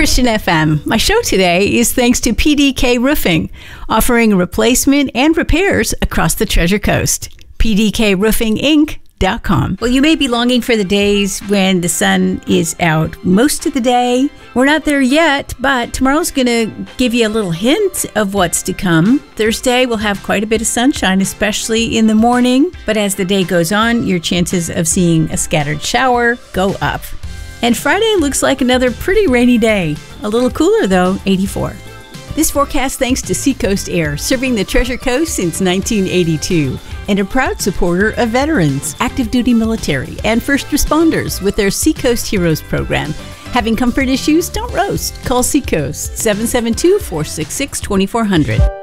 Christian FM. My show today is thanks to PDK Roofing, offering replacement and repairs across the Treasure Coast. PDKRoofingInc.com. Well, you may be longing for the days when the sun is out most of the day. We're not there yet, but tomorrow's going to give you a little hint of what's to come. Thursday, we'll have quite a bit of sunshine, especially in the morning. But as the day goes on, your chances of seeing a scattered shower go up. And Friday looks like another pretty rainy day. A little cooler though, 84. This forecast thanks to Seacoast Air, serving the Treasure Coast since 1982, and a proud supporter of veterans, active duty military, and first responders with their Seacoast Heroes program. Having comfort issues? Don't roast. Call Seacoast 772-466-2400.